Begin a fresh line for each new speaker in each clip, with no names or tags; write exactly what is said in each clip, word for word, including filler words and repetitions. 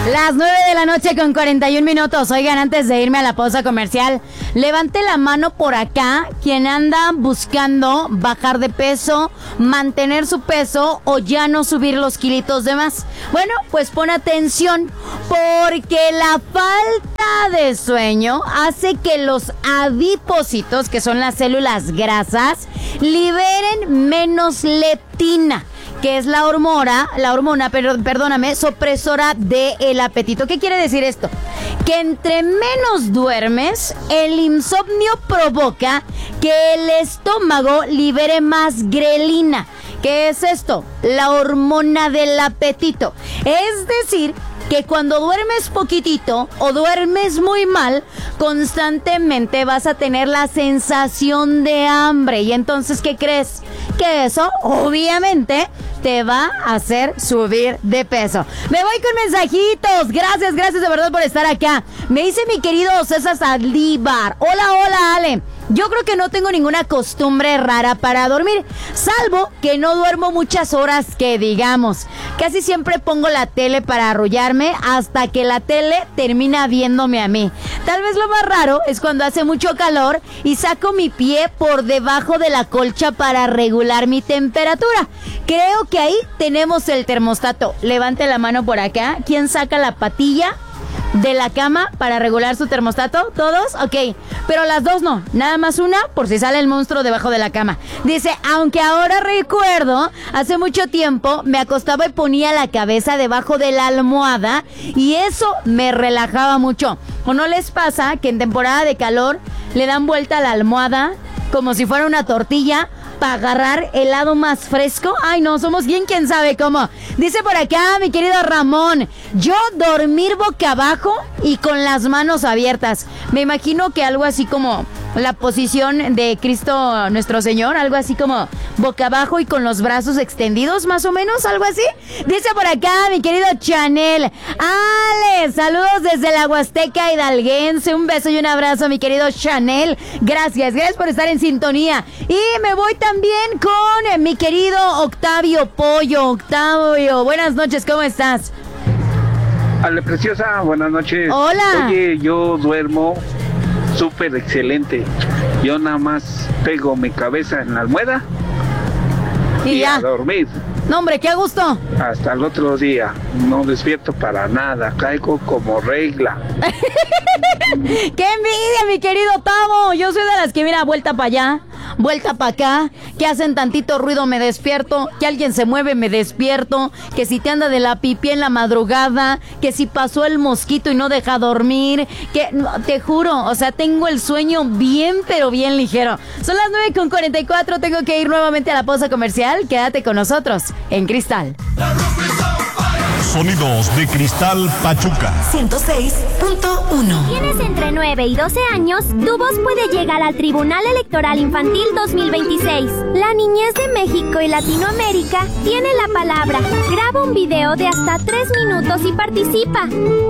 Las nueve de la noche con cuarenta y un minutos. Oigan, antes de irme a la pausa comercial, levante la mano por acá quien anda buscando bajar de peso, mantener su peso o ya no subir los kilitos de más. Bueno, pues pon atención, porque la falta de sueño hace que los adipocitos, que son las células grasas, liberen menos leptina, que es la hormona, la hormona, per, perdóname, supresora del apetito. ¿Qué quiere decir esto? Que entre menos duermes, el insomnio provoca que el estómago libere más grelina. ¿Qué es esto? La hormona del apetito. Es decir, que cuando duermes poquitito o duermes muy mal, constantemente vas a tener la sensación de hambre. Y entonces, ¿qué crees? Que eso, obviamente, te va a hacer subir de peso. Me voy con mensajitos. Gracias, gracias de verdad por estar acá. Me dice mi querido César Saldívar. Hola, hola, Ale. Yo creo que no tengo ninguna costumbre rara para dormir, salvo que no duermo muchas horas que digamos. Casi siempre pongo la tele para arrullarme hasta que la tele termina viéndome a mí. Tal vez lo más raro es cuando hace mucho calor y saco mi pie por debajo de la colcha para regular mi temperatura. Creo que ahí tenemos el termostato. Levante la mano por acá. ¿Quién saca la patilla de la cama para regular su termostato? ¿Todos? Ok, pero las dos no, nada más una por si sale el monstruo debajo de la cama. Dice, aunque ahora recuerdo, hace mucho tiempo me acostaba y ponía la cabeza debajo de la almohada y eso me relajaba mucho. ¿O no les pasa que en temporada de calor le dan vuelta a la almohada como si fuera una tortilla para agarrar el lado más fresco? Ay, no, somos bien quién sabe cómo. Dice por acá mi querido Ramón, yo dormir boca abajo y con las manos abiertas. Me imagino que algo así como la posición de Cristo nuestro Señor, algo así como boca abajo y con los brazos extendidos, más o menos, algo así. Dice por acá mi querido Chanel, Ale, saludos desde la Huasteca Hidalguense, un beso y un abrazo mi querido Chanel, gracias, gracias por estar en sintonía. Y me voy también con eh, mi querido Octavio Pollo. Octavio, buenas noches, ¿cómo estás?
Ale, preciosa, buenas noches.
Hola.
Oye, yo duermo súper excelente. Yo nada más pego mi cabeza en la almohada y, y ya a dormir.
No, hombre, qué a gusto.
Hasta el otro día. No despierto para nada. Caigo como regla.
¡Qué envidia, mi querido Tavo! Yo soy de las que mira vuelta para allá, vuelta para acá, que hacen tantito ruido me despierto, que alguien se mueve me despierto, que si te anda de la pipí en la madrugada, que si pasó el mosquito y no deja dormir, que te juro, o sea, tengo el sueño bien pero bien ligero. Son las nueve con cuarenta y cuatro, tengo que ir nuevamente a la pausa comercial. Quédate con nosotros en Cristal.
Sonidos de Cristal Pachuca
ciento seis punto uno.
Tienes entre nueve y doce años, tu voz puede llegar al Tribunal Electoral Infantil dos mil veintiséis. La niñez de México y Latinoamérica tiene la palabra. Graba un video de hasta tres minutos y participa.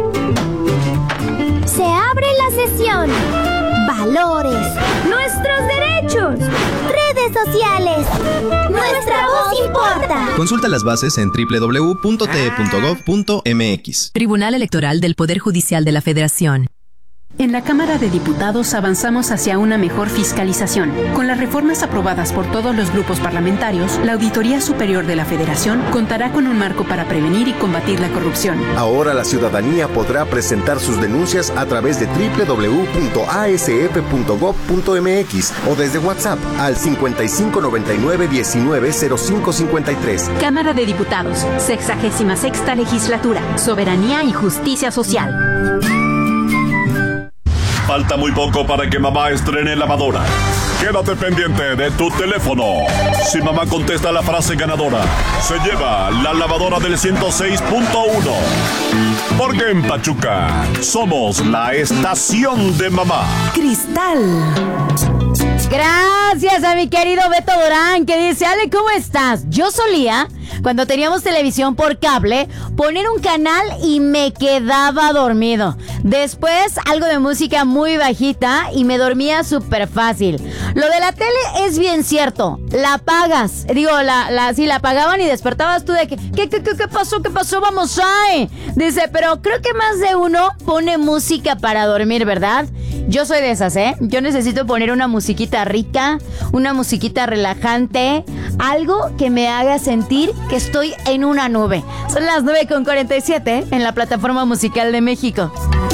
Se abre la sesión. Valores. Nuestros derechos. Redes sociales. Nuestra voz importa.
Consulta las bases en doble u doble u doble u punto t e punto gov punto m x.
Tribunal Electoral del Poder Judicial de la Federación.
En la Cámara de Diputados avanzamos hacia una mejor fiscalización. Con las reformas aprobadas por todos los grupos parlamentarios, la Auditoría Superior de la Federación contará con un marco para prevenir y combatir la corrupción.
Ahora la ciudadanía podrá presentar sus denuncias a través de doble u doble u doble u punto a s f punto gov punto m x o desde WhatsApp al cincuenta y cinco noventa y nueve diecinueve cero cinco cincuenta y tres.
Cámara de Diputados, sexagésima sexta legislatura, soberanía y justicia social.
Falta muy poco para que mamá estrene lavadora. Quédate pendiente de tu teléfono. Si mamá contesta la frase ganadora, se lleva la lavadora del ciento seis punto uno. Porque en Pachuca somos la estación de mamá.
Cristal.
Gracias a mi querido Beto Durán, que dice, Ale, ¿cómo estás? Yo solía cuando teníamos televisión por cable, poner un canal y me quedaba dormido. Después algo de música muy bajita y me dormía súper fácil. Lo de la tele es bien cierto, la apagas, digo, la, la, sí, la apagaban y despertabas tú de que, ¿qué, qué, qué, qué pasó? ¿Qué pasó? Vamos ahí. Dice, pero creo que más de uno pone música para dormir, ¿verdad? Yo soy de esas, ¿eh? Yo necesito poner una musiquita rica, una musiquita relajante, algo que me haga sentir que estoy en una nube. Son las nueve con cuarenta y siete en la plataforma musical de México.